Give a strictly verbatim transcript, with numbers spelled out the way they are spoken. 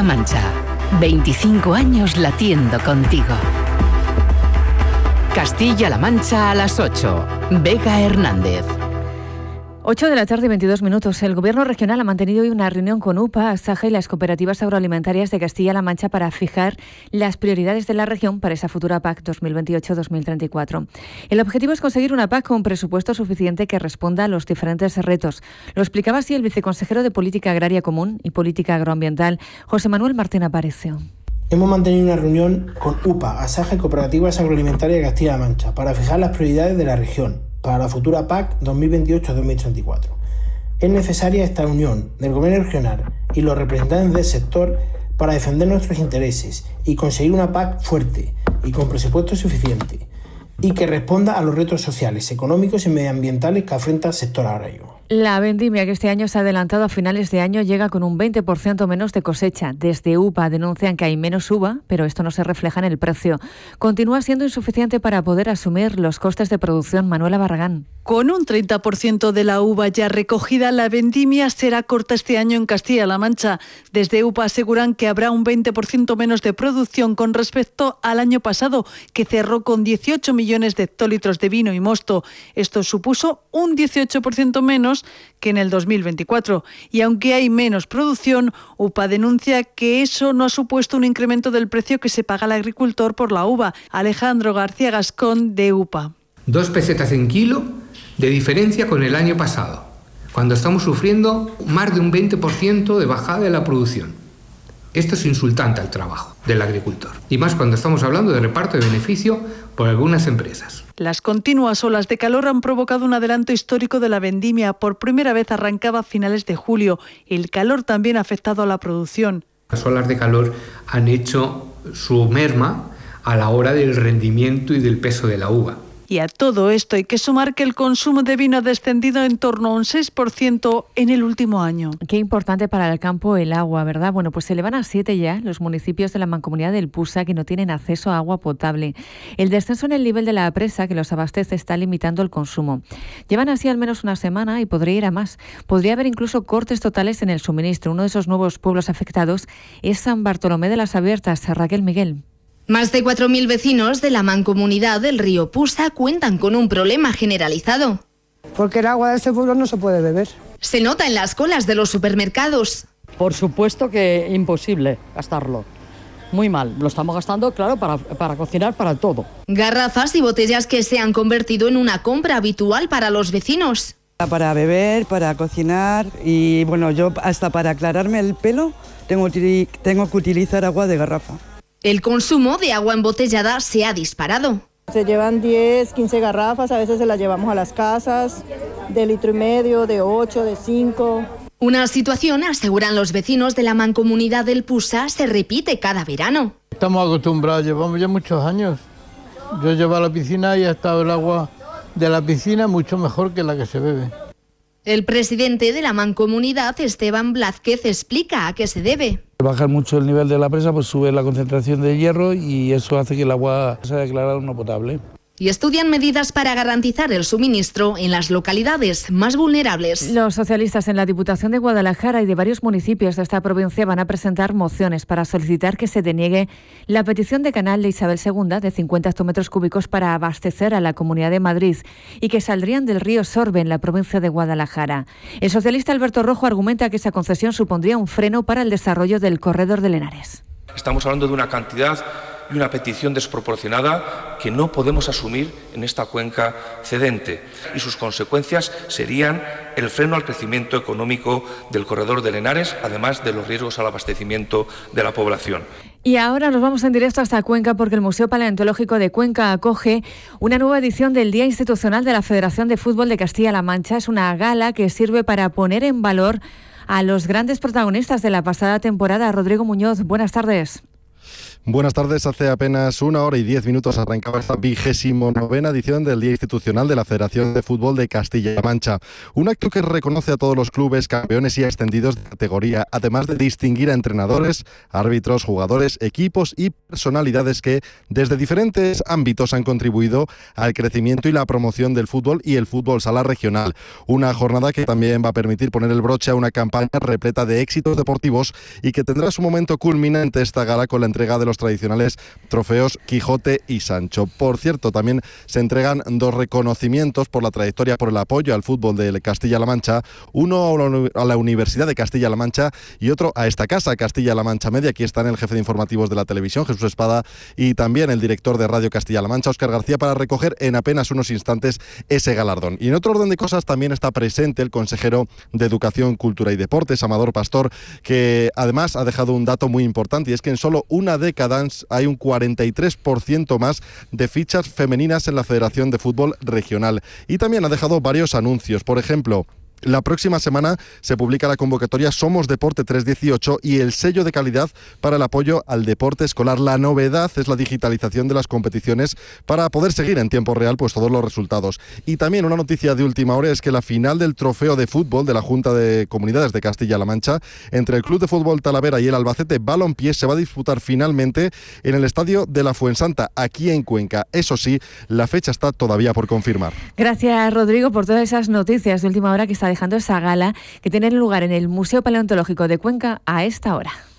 Castilla-La Mancha. veinticinco años latiendo contigo. Castilla-La Mancha a las ocho. Vega Hernández. ocho de la tarde, veintidós minutos. El Gobierno regional ha mantenido hoy una reunión con U P A, Asaja y las cooperativas agroalimentarias de Castilla-La Mancha para fijar las prioridades de la región para esa futura P A C dos mil veintiocho dos mil treinta y cuatro. El objetivo es conseguir una P A C con presupuesto suficiente que responda a los diferentes retos. Lo explicaba así el viceconsejero de Política Agraria Común y Política Agroambiental, José Manuel Martín Aparicio. Hemos mantenido una reunión con U P A, Asaja y cooperativas agroalimentarias de Castilla-La Mancha para fijar las prioridades de la región para la futura P A C dos mil veintiocho dos mil treinta y cuatro. Es necesaria esta unión del Gobierno regional y los representantes del sector para defender nuestros intereses y conseguir una P A C fuerte y con presupuesto suficiente y que responda a los retos sociales, económicos y medioambientales que afronta el sector agrario. La vendimia, que este año se ha adelantado a finales de año, llega con un veinte por ciento menos de cosecha. Desde U P A denuncian que hay menos uva, pero esto no se refleja en el precio. Continúa siendo insuficiente para poder asumir los costes de producción. Manuela Barragán. Con un treinta por ciento de la uva ya recogida, la vendimia será corta este año en Castilla-La Mancha. Desde U P A aseguran que habrá un veinte por ciento menos de producción con respecto al año pasado, que cerró con dieciocho millones de hectolitros de vino y mosto. Esto supuso un dieciocho por ciento menos que en el dos mil veinticuatro. Y aunque hay menos producción, U P A denuncia que eso no ha supuesto un incremento del precio que se paga al agricultor por la uva. Alejandro García Gascón, de U P A. Dos pesetas en kilo de diferencia con el año pasado, cuando estamos sufriendo más de un veinte por ciento de bajada de la producción. Esto es insultante al trabajo del agricultor, y más cuando estamos hablando de reparto de beneficio por algunas empresas. Las continuas olas de calor han provocado un adelanto histórico de la vendimia. Por primera vez arrancaba a finales de julio. El calor también ha afectado a la producción. Las olas de calor han hecho su merma a la hora del rendimiento y del peso de la uva. Y a todo esto hay que sumar que el consumo de vino ha descendido en torno a un seis por ciento en el último año. Qué importante para el campo el agua, ¿verdad? Bueno, pues se elevan a siete ya los municipios de la Mancomunidad del Pusa que no tienen acceso a agua potable. El descenso en el nivel de la presa que los abastece está limitando el consumo. Llevan así al menos una semana y podría ir a más. Podría haber incluso cortes totales en el suministro. Uno de esos nuevos pueblos afectados es San Bartolomé de las Abiertas. Raquel Miguel. Más de cuatro mil vecinos de la mancomunidad del río Pusa cuentan con un problema generalizado. Porque el agua de este pueblo no se puede beber. Se nota en las colas de los supermercados. Por supuesto que imposible gastarlo. Muy mal. Lo estamos gastando, claro, para, para cocinar, para todo. Garrafas y botellas que se han convertido en una compra habitual para los vecinos. Para beber, para cocinar y, bueno, yo hasta para aclararme el pelo tengo, tengo que utilizar agua de garrafa. El consumo de agua embotellada se ha disparado. Se llevan diez, quince garrafas, a veces se las llevamos a las casas, de litro y medio, de ocho, de cinco. Una situación, aseguran los vecinos de la mancomunidad del Pusa, se repite cada verano. Estamos acostumbrados, llevamos ya muchos años. Yo llevo a la piscina y ha estado el agua de la piscina mucho mejor que la que se bebe. El presidente de la mancomunidad, Esteban Blázquez, explica a qué se debe. Al bajar mucho el nivel de la presa, pues sube la concentración de hierro y eso hace que el agua sea declarada no potable. Y estudian medidas para garantizar el suministro en las localidades más vulnerables. Los socialistas en la Diputación de Guadalajara y de varios municipios de esta provincia van a presentar mociones para solicitar que se deniegue la petición de canal de Isabel segunda de cincuenta hectómetros cúbicos para abastecer a la Comunidad de Madrid y que saldrían del río Sorbe en la provincia de Guadalajara. El socialista Alberto Rojo argumenta que esa concesión supondría un freno para el desarrollo del corredor del Henares. Estamos hablando de una cantidad y una petición desproporcionada que no podemos asumir en esta cuenca cedente, y sus consecuencias serían el freno al crecimiento económico del corredor del Henares, además de los riesgos al abastecimiento de la población. Y ahora nos vamos en directo hasta Cuenca porque el Museo Paleontológico de Cuenca acoge una nueva edición del Día Institucional de la Federación de Fútbol de Castilla-La Mancha. Es una gala que sirve para poner en valor a los grandes protagonistas de la pasada temporada. Rodrigo Muñoz, buenas tardes. Buenas tardes. Hace apenas una hora y diez minutos arrancaba esta vigésimo novena edición del Día Institucional de la Federación de Fútbol de Castilla-La Mancha. Un acto que reconoce a todos los clubes, campeones y extendidos de categoría, además de distinguir a entrenadores, árbitros, jugadores, equipos y personalidades que desde diferentes ámbitos han contribuido al crecimiento y la promoción del fútbol y el fútbol sala regional. Una jornada que también va a permitir poner el broche a una campaña repleta de éxitos deportivos y que tendrá su momento culminante esta gala con la entrega de los tradicionales trofeos Quijote y Sancho. Por cierto, también se entregan dos reconocimientos por la trayectoria, por el apoyo al fútbol de Castilla-La Mancha, uno a la Universidad de Castilla-La Mancha y otro a esta casa, Castilla-La Mancha Media. Aquí están el jefe de informativos de la televisión, Jesús Espada, y también el director de Radio Castilla-La Mancha, Óscar García, para recoger en apenas unos instantes ese galardón. Y en otro orden de cosas también está presente el consejero de Educación, Cultura y Deportes, Amador Pastor, que además ha dejado un dato muy importante, y es que en solo una década hay un cuarenta y tres por ciento más de fichas femeninas en la Federación de Fútbol Regional. Y también ha dejado varios anuncios. Por ejemplo, la próxima semana se publica la convocatoria Somos Deporte tres dieciocho y el sello de calidad para el apoyo al deporte escolar. La novedad es la digitalización de las competiciones para poder seguir en tiempo real pues todos los resultados. Y también una noticia de última hora es que la final del trofeo de fútbol de la Junta de Comunidades de Castilla-La Mancha entre el Club de Fútbol Talavera y el Albacete Balompié se va a disputar finalmente en el Estadio de la Fuensanta, aquí en Cuenca. Eso sí, la fecha está todavía por confirmar. Gracias, Rodrigo, por todas esas noticias de última hora que está dejando esa gala que tiene lugar en el Museo Paleontológico de Cuenca a esta hora.